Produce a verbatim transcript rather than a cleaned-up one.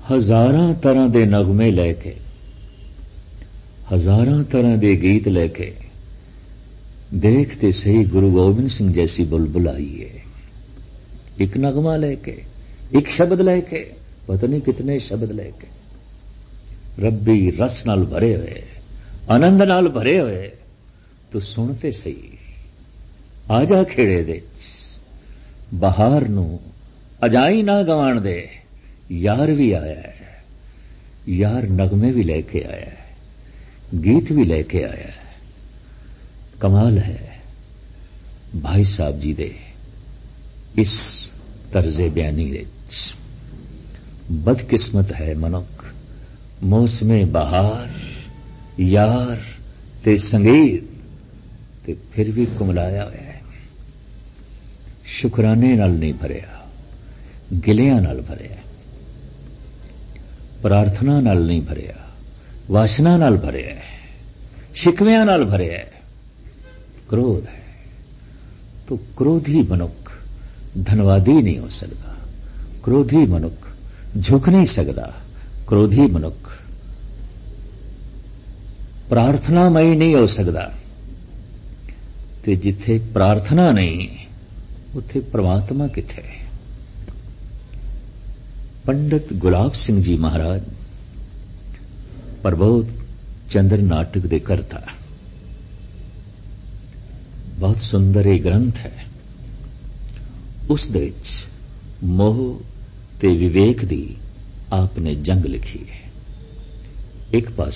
हजारां तरह के नगमे लैके, हजारां तरह के गीत लैके देखते सही गुरु गोबिंद सिंह जैसी बुलबुल आई है। एक नगमा लेके, एक शब्द लेके, पता नहीं कितने शब्द लेके, रब्बी रस नाल भरे हुए, आनंद नाल भरे हुए, तो सुनते सही। आजा खेड़े दे बहार नू अजाई ना गवाण दे, यार भी आया है, यार नगमे भी लेके आया है, गीत भी लेके आया है। कमाल है भाई साहब जी दे इस तर्जे बयानी दे। बदकिस्मत है मनुख, मौसमे बहार यार ते संगीत ते फिर भी कुमलाया होया है। शुकराने नाल नहीं भरिया, गिलियां नाल भरिया, प्रार्थना नाल नहीं भरिया, वासना नाल भरिया, शिकवियां नाल भरिया। क्रोध है तो क्रोधी मनुख धनवादी नहीं हो सकता, क्रोधी मनुख झुक नहीं सकता, क्रोधी मनुख प्रार्थनामयी नहीं हो सकता। ते जिथे प्रार्थना नहीं उथे परमात्मा किथे। पंडित गुलाब सिंह जी महाराज प्रबोध चंद्र नाटक दे करता, बहुत सुंदर एक ग्रंथ है। उस दे विच मोह ते विवेक दी आपने जंग लिखी है। एक पास